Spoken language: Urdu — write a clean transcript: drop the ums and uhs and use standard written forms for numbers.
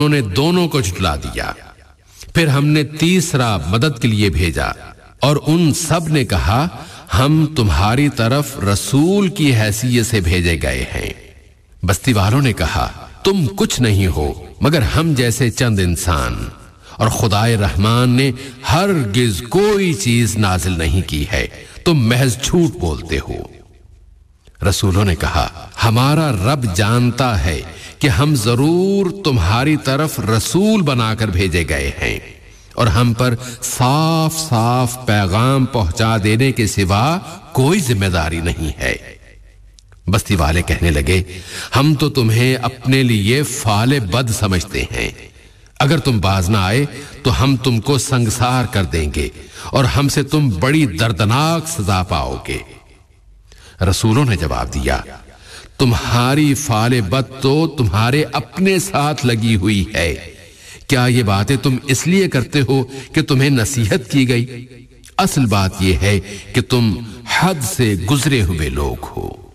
انہوں نے دونوں کو جھٹلا دیا۔ پھر ہم نے تیسرا مدد کے لیے بھیجا اور ان سب نے کہا ہم تمہاری طرف رسول کی حیثیت سے بھیجے گئے ہیں۔ بستی والوں نے کہا تم کچھ نہیں ہو مگر ہم جیسے چند انسان، اور خدائے رحمان نے ہرگز کوئی چیز نازل نہیں کی ہے، تم محض جھوٹ بولتے ہو۔ رسولوں نے کہا ہمارا رب جانتا ہے کہ ہم ضرور تمہاری طرف رسول بنا کر بھیجے گئے ہیں، اور ہم پر صاف صاف پیغام پہنچا دینے کے سوا کوئی ذمہ داری نہیں ہے۔ بستی والے کہنے لگے ہم تو تمہیں اپنے لیے فعال بد سمجھتے ہیں، اگر تم باز نہ آئے تو ہم تم کو سنگسار کر دیں گے اور ہم سے تم بڑی دردناک سزا پاؤ گے۔ رسولوں نے جواب دیا تمہاری فعال بد تو تمہارے اپنے ساتھ لگی ہوئی ہے، کیا یہ باتیں تم اس لیے کرتے ہو کہ تمہیں نصیحت کی گئی؟ اصل بات یہ ہے کہ تم حد سے گزرے ہوئے لوگ ہو۔